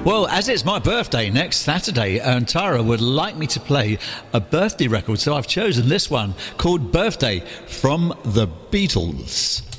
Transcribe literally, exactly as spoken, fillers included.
Well, as it's my birthday next Saturday, and Tara would like me to play a birthday record, so I've chosen this one called Birthday from the Beatles.